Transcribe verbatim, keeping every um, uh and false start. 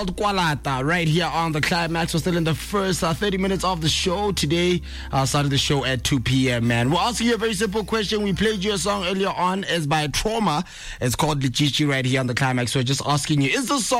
Kwalata right here on the Climax. We're still in the first uh, thirty minutes of the show today. Uh, started the show at two p.m. man. We're asking you a very simple question. We played you a song earlier on. It's by Trauma. It's called Lichichi right here on the Climax. We're just asking you, is the song